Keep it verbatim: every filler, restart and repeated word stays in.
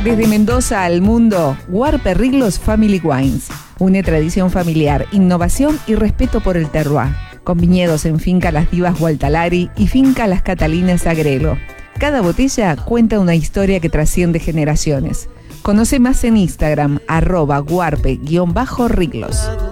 Desde Mendoza al mundo, Guarpe Riglos Family Wines. Une tradición familiar, innovación y respeto por el terroir. Con viñedos en Finca Las Divas Gualtalari y Finca Las Catalinas Agrelo. Cada botella cuenta una historia que trasciende generaciones. Conoce más en Instagram, arroba guarpe-riglos.